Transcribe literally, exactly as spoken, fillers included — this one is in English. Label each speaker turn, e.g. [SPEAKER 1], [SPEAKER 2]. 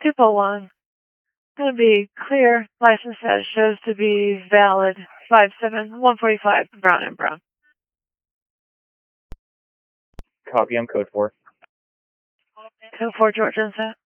[SPEAKER 1] Tupo one. Going to be clear. License status shows to be valid. five seven one forty-five, Brown and Brown.
[SPEAKER 2] Copy, I'm code four.
[SPEAKER 1] Code four, Georgia and set.